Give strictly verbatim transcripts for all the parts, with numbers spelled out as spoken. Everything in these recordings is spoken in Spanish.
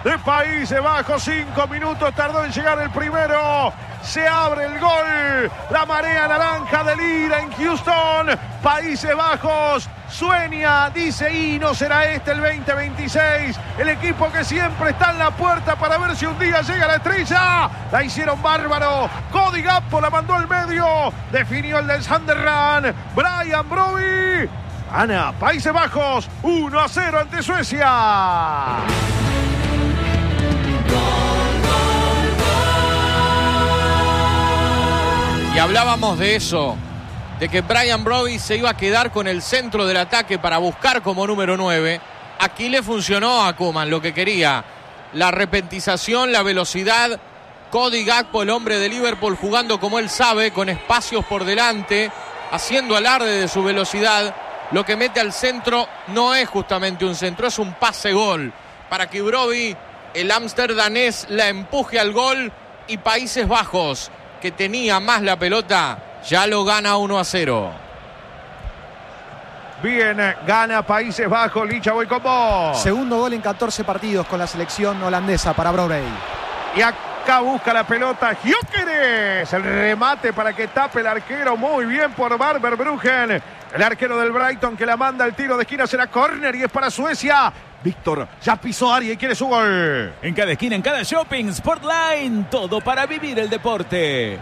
de Países Bajos. Cinco minutos tardó en llegar el primero. Se abre el gol. La marea naranja delira en Houston. Países Bajos sueña, dice, y no será este el veinte veintiséis. El equipo que siempre está en la puerta para ver si un día llega la estrella. La hicieron bárbaro. Cody Gakpo la mandó al medio. Definió el del Sunderland. Brian Brobbey. Gana Países Bajos uno a cero ante Suecia. Y hablábamos de eso, de que Brian Brobbey se iba a quedar con el centro del ataque para buscar como número nueve. Aquí le funcionó a Koeman lo que quería. La repentización, la velocidad. Cody Gakpo, el hombre de Liverpool, jugando como él sabe, con espacios por delante, haciendo alarde de su velocidad. Lo que mete al centro no es justamente un centro, es un pase-gol. Para que Brobbey, el amsterdanés, la empuje al gol, y Países Bajos, que tenía más la pelota, ya lo gana uno a cero. Bien, gana Países Bajos. Licha, voy con vos. Segundo gol en catorce partidos con la selección holandesa para Brobbey. Y acá busca la pelota Gyökeres. El remate para que tape el arquero. Muy bien por Barber Bruggen. El arquero del Brighton que la manda. El tiro de esquina será córner y es para Suecia. Víctor ya pisó área y quiere su gol. En cada esquina, en cada shopping, Sportline, todo para vivir el deporte.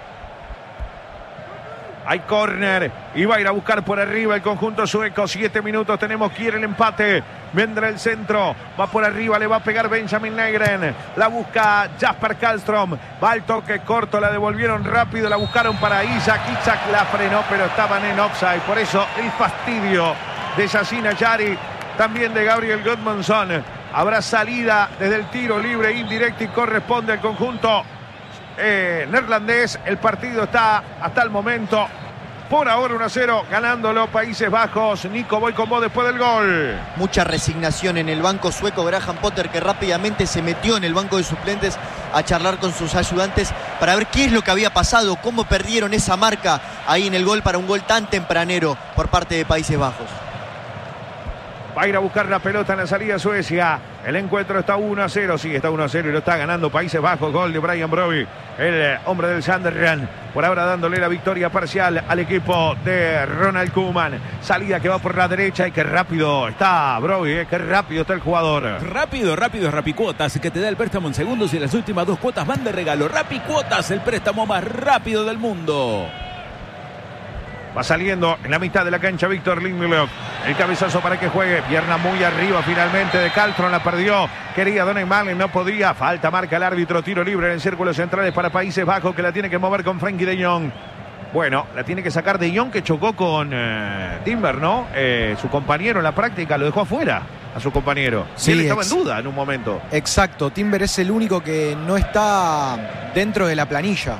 Hay córner y va a ir a buscar por arriba el conjunto sueco. Siete minutos tenemos, quiere el empate. Vendrá el centro, va por arriba, le va a pegar Benjamin Nygren. La busca Jasper Karlström. Va al toque corto, la devolvieron rápido, la buscaron para Isaac. Isaac la frenó, pero estaban en offside. Por eso el fastidio de Yasin Ayari. También de Gabriel Gudmundsson. Habrá salida desde el tiro libre indirecto y corresponde al conjunto eh, neerlandés. El partido está hasta el momento por ahora uno a cero, ganándolo Países Bajos. Nico, voy con vos después del gol. Mucha resignación en el banco sueco. Graham Potter, que rápidamente se metió en el banco de suplentes a charlar con sus ayudantes para ver qué es lo que había pasado, cómo perdieron esa marca ahí en el gol para un gol tan tempranero por parte de Países Bajos. Va a ir a buscar la pelota en la salida de Suecia. El encuentro está uno a cero. Sí, está uno a cero y lo está ganando Países Bajos. Gol de Brian Brobbey, el hombre del Sunderland. Por ahora dándole la victoria parcial al equipo de Ronald Koeman. Salida que va por la derecha y qué rápido está Brobbey, eh, qué rápido está el jugador. Rápido, rápido es Rapicuotas, que te da el préstamo en segundos y las últimas dos cuotas van de regalo. Rapicuotas, el préstamo más rápido del mundo. Va saliendo en la mitad de la cancha Víctor Lindelof. El cabezazo para que juegue. Pierna muy arriba finalmente de Karlström. La perdió. Quería Donny Malen. No podía. Falta marca el árbitro. Tiro libre en el círculo centrales para Países Bajos, que la tiene que mover con Frenkie de Jong. Bueno, la tiene que sacar de Jong, que chocó con eh, Timber, ¿no? Eh, su compañero en la práctica lo dejó afuera a su compañero. Sí, él estaba ex- en duda en un momento. Exacto. Timber es el único que no está dentro de la planilla.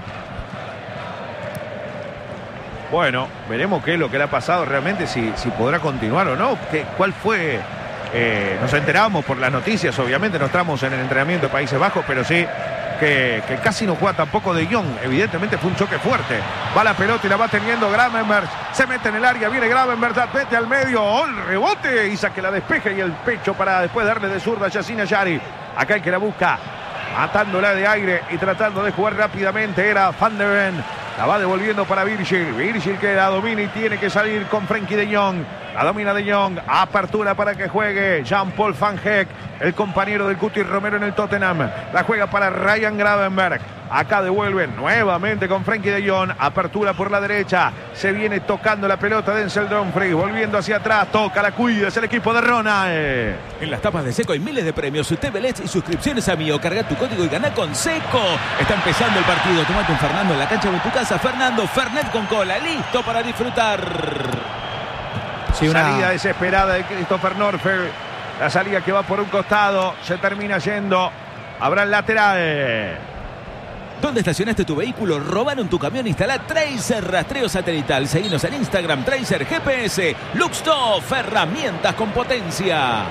Bueno, veremos qué es lo que le ha pasado realmente, si, si podrá continuar o no. ¿Qué, ¿Cuál fue? Eh, nos enteramos por las noticias, obviamente no estamos en el entrenamiento de Países Bajos, pero sí que, que casi no juega tampoco de Jong. Evidentemente fue un choque fuerte. Va la pelota y la va teniendo Gravenberch. Se mete en el área, viene Gravenberch, vete al medio. ¡Oh, el rebote! Isaac que la despeja y el pecho para después darle de zurda a Yasin Ayari. Acá el que la busca, matándola de aire y tratando de jugar rápidamente, era Van der Ven. La va devolviendo para Virgil. Virgil que la domina y tiene que salir con Frenkie de Jong. La domina de Jong. Apertura para que juegue Jean-Paul Van Heck, el compañero del Cuti Romero en el Tottenham. La juega para Ryan Gravenberch. Acá devuelven nuevamente con Frenkie de Jong. Apertura por la derecha. Se viene tocando la pelota Denzel Dumfries. Volviendo hacia atrás. Toca, la cuida. Es el equipo de Ronald. En las tapas de Seco hay miles de premios. T V L E D y suscripciones a Mío. Carga tu código y gana con Seco. Está empezando el partido. Tomate un Fernando en la cancha de tu casa. Fernando Fernet con cola. Listo para disfrutar. Sí, una... Salida desesperada de Christopher Norfer. La salida que va por un costado. Se termina yendo. Habrá el lateral. ¿Dónde estacionaste tu vehículo? ¿Robaron tu camión? Instala Tracer Rastreo Satelital. Seguinos en Instagram, Tracer G P S. Luxtoff, herramientas con potencia.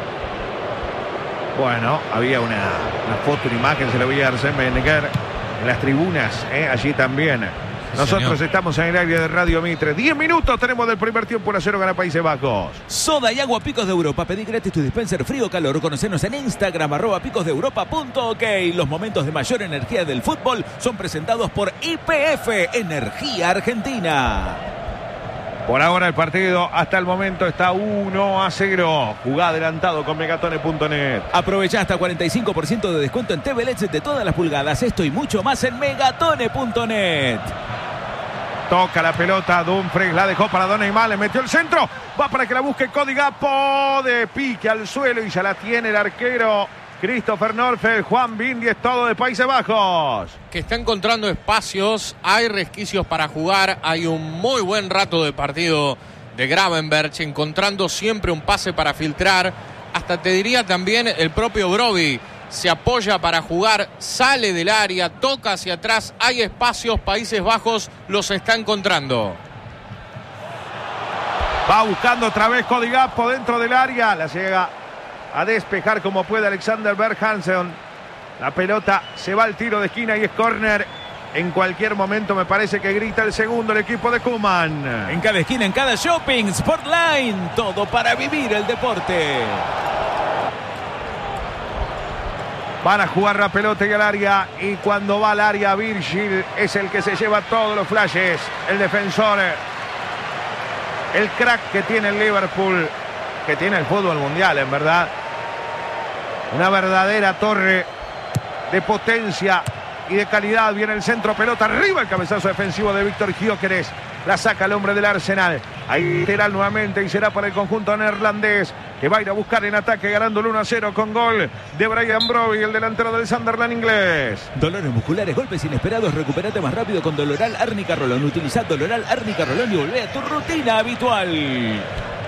Bueno, había una, una foto, una imagen, se la voy a Arsène Wenger en las tribunas, ¿eh? Allí también. Nosotros señor. estamos en el aire de Radio Mitre. diez minutos tenemos del primer tiempo, uno a cero gana Países Bajos. Soda y agua Picos de Europa. Pedí gratis tu dispenser frío o calor. Conocenos en Instagram, arroba picos de europa punto ok. Los momentos de mayor energía del fútbol son presentados por I P F, Energía Argentina. Por ahora el partido hasta el momento está uno a cero. Jugá adelantado con megatone punto net. Aprovecha hasta cuarenta y cinco por ciento de descuento en T V L E Ds de todas las pulgadas. Esto y mucho más en megatone punto net. Toca la pelota, Dumfries la dejó para Don Neymar, le metió el centro, va para que la busque Cody Gakpo, de pique al suelo y ya la tiene el arquero Christopher Norfeld. Juan Bindi es todo de Países Bajos. Que está encontrando espacios, hay resquicios para jugar, hay un muy buen rato de partido de Gravenberch, encontrando siempre un pase para filtrar, hasta te diría también el propio Brobbey. Se apoya para jugar, sale del área, toca hacia atrás, hay espacios, Países Bajos los está encontrando. Va buscando otra vez Cody Gakpo dentro del área, la llega a despejar como puede Alexander Berg Hansen. La pelota se va al tiro de esquina y es córner. En cualquier momento me parece que grita el segundo el equipo de Koeman. En cada esquina, en cada shopping, Sportline, todo para vivir el deporte. Van a jugar la pelota y al área, y cuando va al área Virgil es el que se lleva todos los flashes. El defensor, el crack que tiene el Liverpool, que tiene el fútbol mundial, en verdad. Una verdadera torre de potencia y de calidad. Viene el centro, pelota arriba, el cabezazo defensivo de Víctor Gyökeres. La saca el hombre del Arsenal. Ahí lateral nuevamente y será para el conjunto neerlandés, que va a ir a buscar en ataque ganando el uno a cero con gol de Brian Brobbey, el delantero del Sunderland inglés. Dolores musculares, golpes inesperados, recupérate más rápido con Doloral Árnica Rolón. Utiliza Doloral Árnica Rolón y volvé a tu rutina habitual.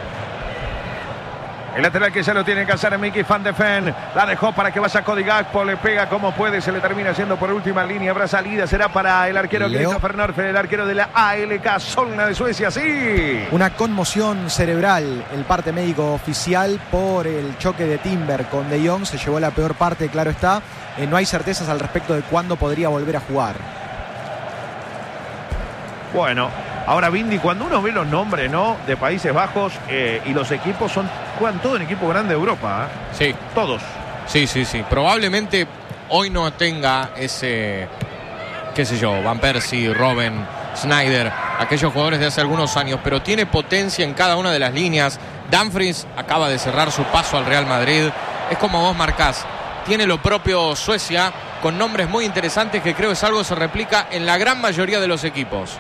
El lateral que ya lo tiene que hacer es Mickey Van de Ven. La dejó para que vaya Cody Gakpo. Le pega como puede. Se le termina haciendo por última línea. Habrá salida. Será para el arquero Christopher Norfeld, el arquero de la A L K Solna de Suecia. Sí. Una conmoción cerebral. El parte médico oficial por el choque de Timber con De Jong. Se llevó la peor parte, claro está. Eh, no hay certezas al respecto de cuándo podría volver a jugar. Bueno, ahora Bindi, cuando uno ve los nombres, ¿no?, de Países Bajos eh, y los equipos son, juegan todo en equipo grande de Europa, ¿eh? Sí. Todos. Sí, sí, sí. Probablemente hoy no tenga ese, qué sé yo, Van Persie, Robben, Sneijder, aquellos jugadores de hace algunos años, pero tiene potencia en cada una de las líneas. Dumfries acaba de cerrar su paso al Real Madrid. Es como vos marcás. Tiene lo propio Suecia, con nombres muy interesantes que creo es algo que se replica en la gran mayoría de los equipos.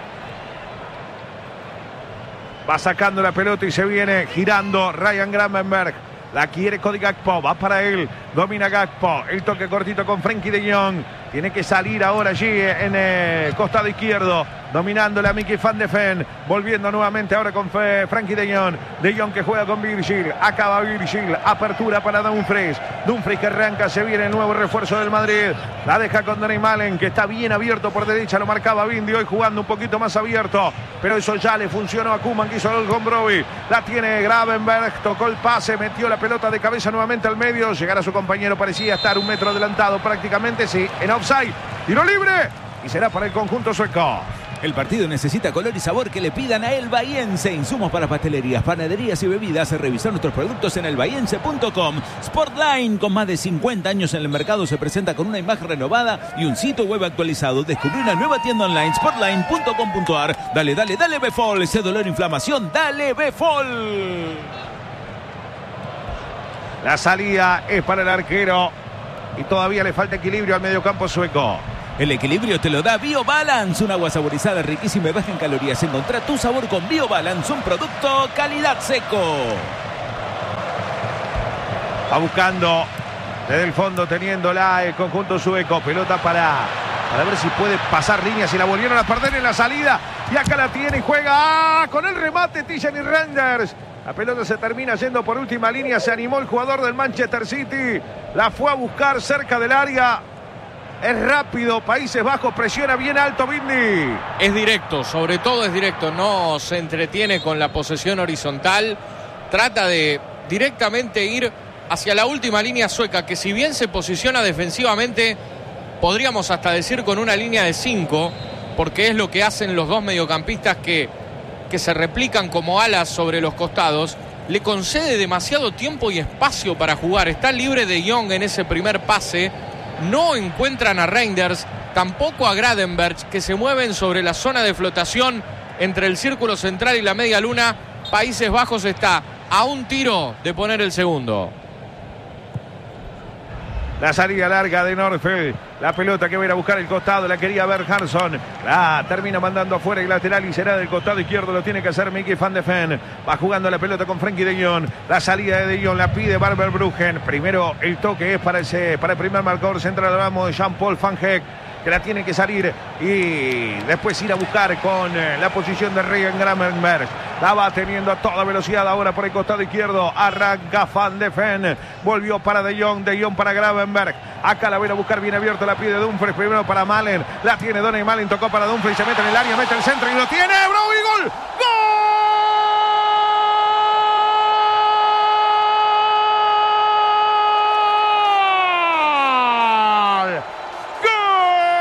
Va sacando la pelota y se viene girando Ryan Gravenberch. La quiere Cody Gakpo, va para él, domina Gakpo, el toque cortito con Frenkie de Jong. Tiene que salir ahora allí en el costado izquierdo, dominándola a Mickey Van de Ven, volviendo nuevamente ahora con Frenkie de Jong. De Jong que juega con Virgil, acaba Virgil, apertura para Dumfries. Dumfries que arranca, se viene el nuevo refuerzo del Madrid. La deja con Donny Malen, que está bien abierto por derecha, lo marcaba Bindi, hoy jugando un poquito más abierto, pero eso ya le funcionó a Koeman, que hizo el gol con Brobbey. La tiene Gravenberch, tocó el pase, metió la pelota de cabeza nuevamente al medio, llegar a su compañero parecía estar un metro adelantado prácticamente, sí, en offside, tiro libre y será para el conjunto sueco. El partido necesita color y sabor que le pidan a El Bahiense. Insumos para pastelerías, panaderías y bebidas. Revisar nuestros productos en el bahiense punto com. Sportline, con más de cincuenta años en el mercado, se presenta con una imagen renovada y un sitio web actualizado. Descubrí una nueva tienda online, sportline punto com punto ar. Dale, dale, dale Befol. Ese dolor, inflamación, dale Befol. La salida es para el arquero y todavía le falta equilibrio al mediocampo sueco. El equilibrio te lo da BioBalance, un agua saborizada, riquísima y baja en calorías. Encontrá tu sabor con BioBalance, un producto calidad seco. Va buscando desde el fondo, teniéndola el conjunto sueco. Pelota para, para ver si puede pasar líneas. Y la volvieron a perder en la salida. Y acá la tiene y juega ¡ah! Con el remate Tijani Renders. La pelota se termina yendo por última línea. Se animó el jugador del Manchester City. La fue a buscar cerca del área. Es rápido, Países Bajos presiona bien alto Bindi. Es directo, sobre todo es directo, no se entretiene con la posesión horizontal, trata de directamente ir hacia la última línea sueca, que si bien se posiciona defensivamente, podríamos hasta decir con una línea de cinco, porque es lo que hacen los dos mediocampistas que, que se replican como alas sobre los costados, le concede demasiado tiempo y espacio para jugar. Está libre De Jong en ese primer pase, no encuentran a Reinders, tampoco a Gravenberch, que se mueven sobre la zona de flotación entre el círculo central y la media luna. Países Bajos está a un tiro de poner el segundo. La salida larga de Norfield. La pelota que va a ir a buscar el costado. La quería ver Harson. La termina mandando afuera el lateral y será del costado izquierdo. Lo tiene que hacer Mickey van de Ven. Va jugando la pelota con Frenkie de Jong. La salida de De Jong la pide Barber Bruggen. Primero el toque es para, ese, para el primer marcador central. Hablamos de Jean-Paul Van Heck, que la tiene que salir y después ir a buscar con la posición de Ryan Gravenberch. La va teniendo a toda velocidad ahora por el costado izquierdo. Arranca Van de Ven. Volvió para De Jong. De Jong para Gravenberch. Acá la voy a buscar bien abierto. La pide Dumfries. Primero para Malen. La tiene Donny Malen. Tocó para Dumfries. Se mete en el área. Mete el centro y lo tiene. ¡Bro!